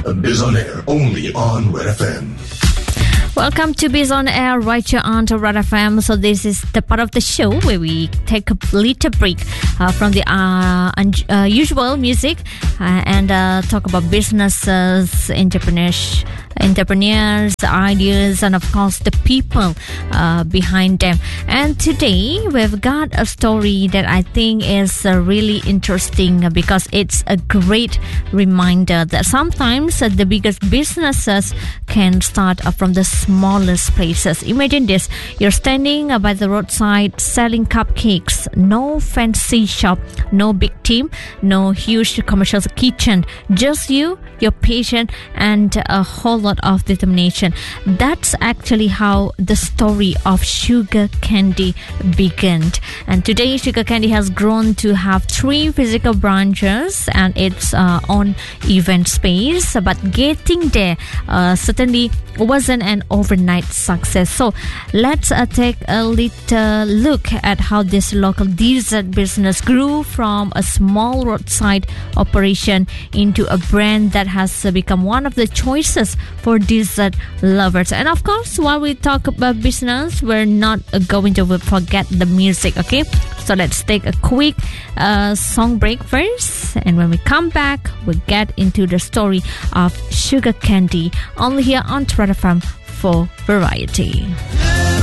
Biz on Air, only on Red FM. Welcome to Biz on Air, right here on Red FM. So this is the part of the show where we take a little break from the usual music and talk about businesses, entrepreneurs, ideas, and of course the people behind them. And today we've got a story that I think is really interesting because it's a great reminder that sometimes the biggest businesses can start from the smallest places. Imagine this: you're standing by the roadside selling cupcakes. No fancy shop, no big team, no huge commercial kitchen, just you, your patient, and a whole lot of determination. That's actually how the story of Sugar Candy began. And today Sugar Candy has grown to have 3 physical branches and its own event space, but getting there certainly wasn't an overnight success. So let's take a little look at how this local dessert business grew from a small roadside operation into a brand that has become one of the choices for dessert lovers. And of course, while we talk about business, we're not going to forget the music, okay? So let's take a quick song break first, and when we come back, we'll get into the story of Sugar Candy, only here on Red FM for variety.